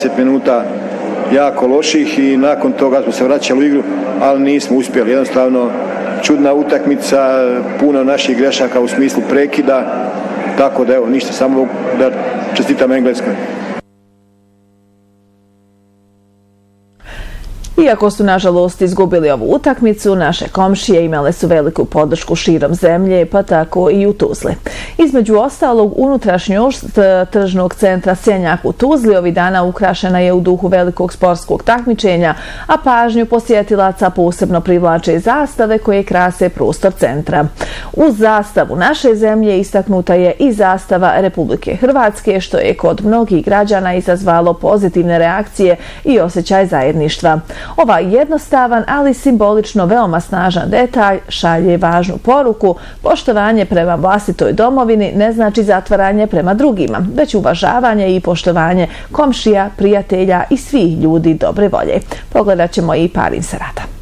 10 minuta jako loših i nakon toga smo se vraćali u igru, ali nismo uspjeli. Jednostavno čudna utakmica, puno naših grešaka u smislu prekida, tako da evo ništa, samo da čestitam Engleskoj. Iako su nažalost izgubili ovu utakmicu, naše komšije imale su veliku podršku širom zemlje, pa tako i u Tuzli. Između ostalog, unutrašnjost tržnog centra Sjenjak u Tuzli ovih dana ukrašena je u duhu velikog sportskog takmičenja, a pažnju posjetilaca posebno privlače zastave koje krase prostor centra. Uz zastavu naše zemlje istaknuta je i zastava Republike Hrvatske, što je kod mnogih građana izazvalo pozitivne reakcije i osjećaj zajedništva. Ovaj jednostavan, ali simbolično veoma snažan detalj šalje važnu poruku. Poštovanje prema vlastitoj domovini ne znači zatvaranje prema drugima, već uvažavanje i poštovanje komšija, prijatelja i svih ljudi dobre volje. Pogledat ćemo i par inserata.